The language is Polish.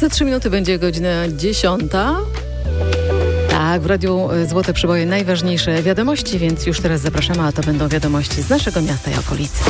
Za 3 minuty będzie godzina 10. Tak, w Radiu Złote Przyboje najważniejsze wiadomości, więc już teraz zapraszamy, a to będą wiadomości z naszego miasta i okolicy.